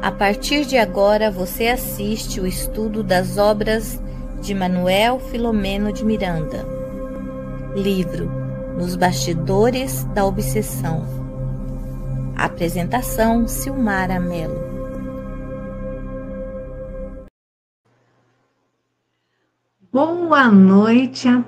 A partir de agora, você assiste o estudo das obras de Manuel Filomeno de Miranda. Livro Nos Bastidores da Obsessão. Apresentação: Silmara Mello. Boa noite a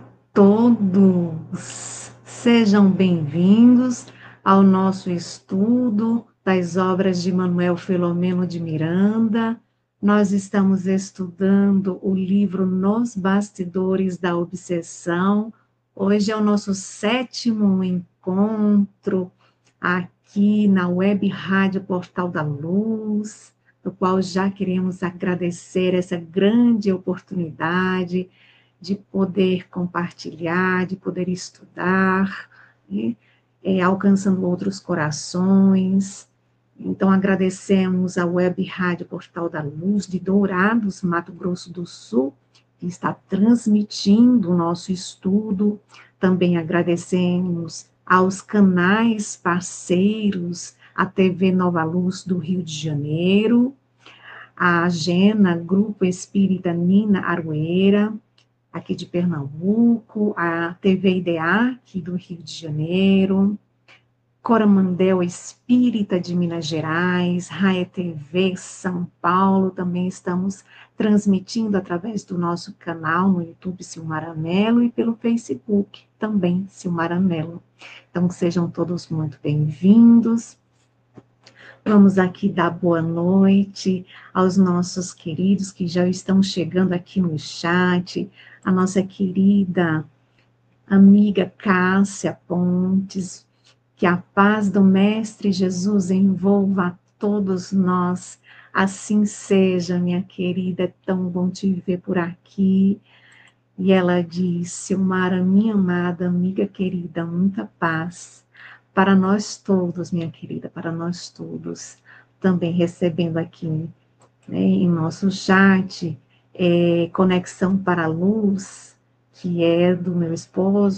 todos. Sejam bem-vindos ao nosso estudo das obras de Manuel Filomeno de Miranda. Nós estamos estudando o livro Nos Bastidores da Obsessão. Hoje é o nosso 7º encontro aqui na Web Rádio Portal da Luz, no qual já queremos agradecer essa grande oportunidade de poder compartilhar, de poder estudar, né? Alcançando outros corações. Então, agradecemos a Web Rádio Portal da Luz de Dourados, Mato Grosso do Sul, que está transmitindo o nosso estudo. Também agradecemos aos canais parceiros, a TV Nova Luz do Rio de Janeiro, a Gena, Grupo Espírita Nina Aroeira, aqui de Pernambuco, a TV IDEAC do Rio de Janeiro, Coromandel Espírita de Minas Gerais, Raia TV São Paulo, também estamos transmitindo através do nosso canal no YouTube Silmara Mello e pelo Facebook também Silmara Mello. Então sejam todos muito bem-vindos. Vamos aqui dar boa noite aos nossos queridos que já estão chegando aqui no chat, a nossa querida amiga Cássia Pontes, que a paz do Mestre Jesus envolva a todos nós, assim seja, minha querida, é tão bom te ver por aqui. E ela diz: Silmara, minha amada, amiga querida, muita paz para nós todos, minha querida, para nós todos. Também recebendo aqui, né, em nosso chat, Conexão para a Luz, que é do meu esposo,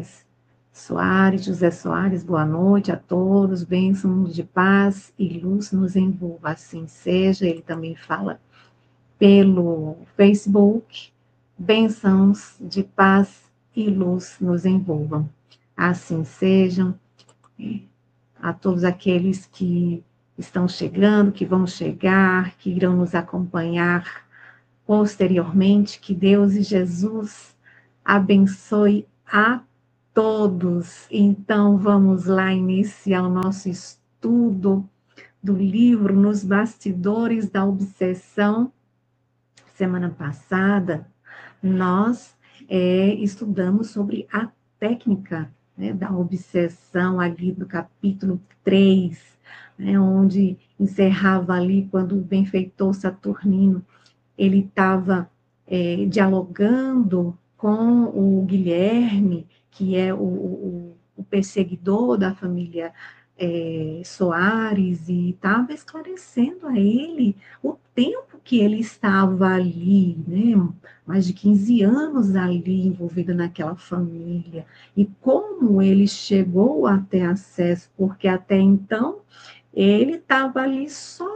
José Soares, boa noite a todos, bênçãos de paz e luz nos envolva, assim seja. Ele também fala pelo Facebook, bênçãos de paz e luz nos envolvam, assim sejam. A todos aqueles que estão chegando, que vão chegar, que irão nos acompanhar posteriormente, que Deus e Jesus abençoe a todos. Então, vamos lá iniciar o nosso estudo do livro Nos Bastidores da Obsessão. Semana passada, nós estudamos sobre a técnica, né, da obsessão, ali do capítulo 3, né, onde encerrava ali quando o benfeitor Saturnino ele estava dialogando com o Guilherme, que é o perseguidor da família Soares, e estava esclarecendo a ele o tempo que ele estava ali, né, mais de 15 anos ali envolvido naquela família, e como ele chegou a ter acesso, porque até então ele estava ali só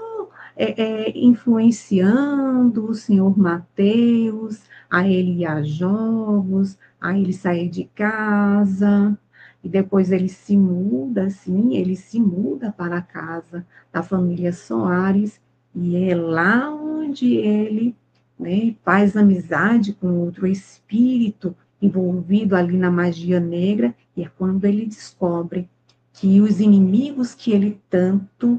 influenciando o senhor Mateus, a ele ir a jogos, a ele sair de casa, e depois ele se muda, assim, ele se muda para a casa da família Soares, e é lá onde ele, né, faz amizade com outro espírito envolvido ali na magia negra, e é quando ele descobre que os inimigos que ele tanto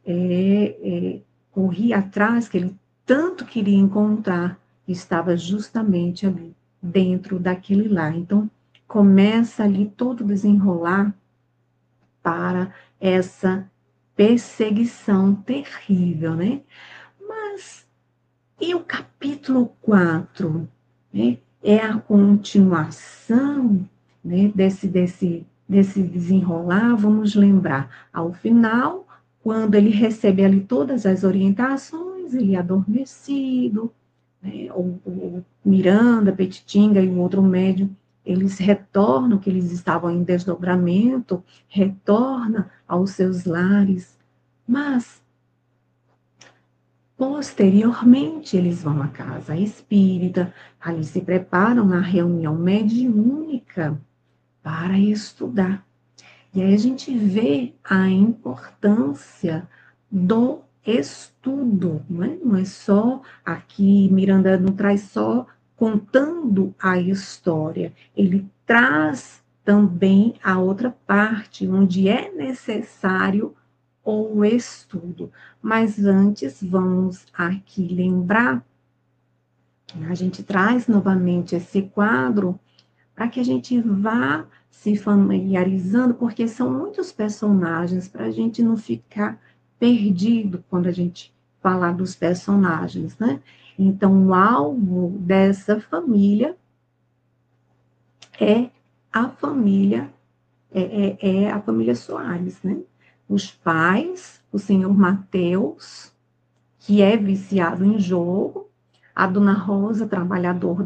corria atrás, que ele tanto queria encontrar, estava justamente ali, dentro daquele lar. Então, começa ali todo o desenrolar para essa perseguição terrível, né? Mas, e o capítulo 4, né? É a continuação, né, desse desenrolar. Vamos lembrar, ao final, quando ele recebe ali todas as orientações, ele é adormecido, né, o Miranda, Petitinga e o outro médium, eles retornam, que eles estavam em desdobramento, retornam aos seus lares, mas Posteriormente, eles vão à casa espírita, ali se preparam na reunião mediúnica para estudar. E aí a gente vê a importância do estudo, não é? Não é só aqui, Miranda não traz só contando a história, ele traz também a outra parte, onde é necessário o estudo. Mas antes, vamos aqui lembrar, a gente traz novamente esse quadro para que a gente vá se familiarizando, porque são muitos personagens, para a gente não ficar perdido quando a gente falar dos personagens, né? Então, o alvo dessa família é a família, é a família Soares, né? Os pais, o senhor Mateus, que é viciado em jogo, a dona Rosa, trabalhador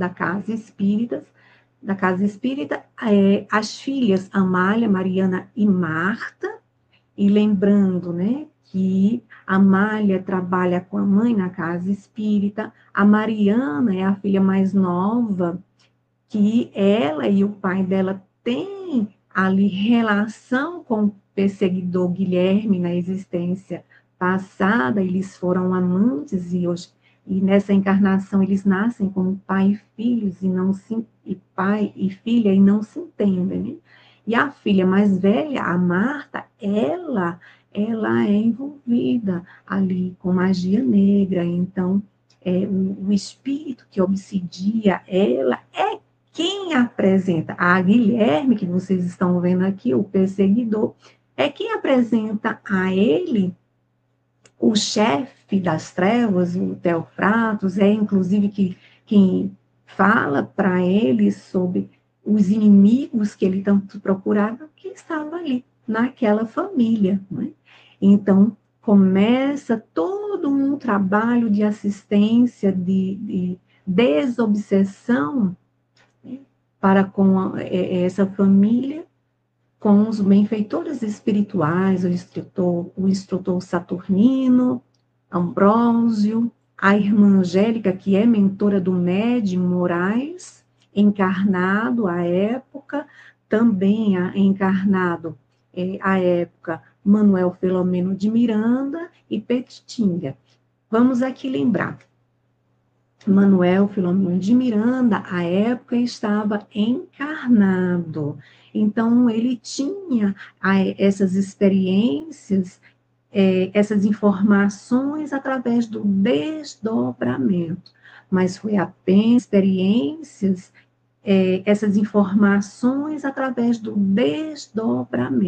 da casa espírita, as filhas Amália, Mariana e Marta, e lembrando, né, que a Amália trabalha com a mãe na casa espírita, a Mariana é a filha mais nova, que ela e o pai dela têm ali relação com o perseguidor Guilherme na existência passada, eles foram amantes e nessa encarnação eles nascem como pai e filhos e pai e filha e não se entendem, né? E a filha mais velha, a Marta, ela é envolvida ali com magia negra, então o espírito que obsidia ela é quem apresenta a Guilherme, que vocês estão vendo aqui, o perseguidor, é quem apresenta a ele o chefe das trevas, o Teofratos, é inclusive quem fala para ele sobre os inimigos que ele tanto procurava, que estavam ali, naquela família. Né? Então, começa todo um trabalho de assistência, de desobsessão, né, para com essa família, com os benfeitores espirituais, o instrutor Saturnino, Ambrósio, a irmã Angélica, que é mentora do médium Moraes, encarnado à época, também encarnado à época Manuel Filomeno de Miranda e Petinga. Vamos aqui lembrar. Manuel Filomeno de Miranda, à época, estava encarnado. Então, ele tinha essas experiências, essas informações através do desdobramento. Mas foi apenas experiências, essas informações através do desdobramento.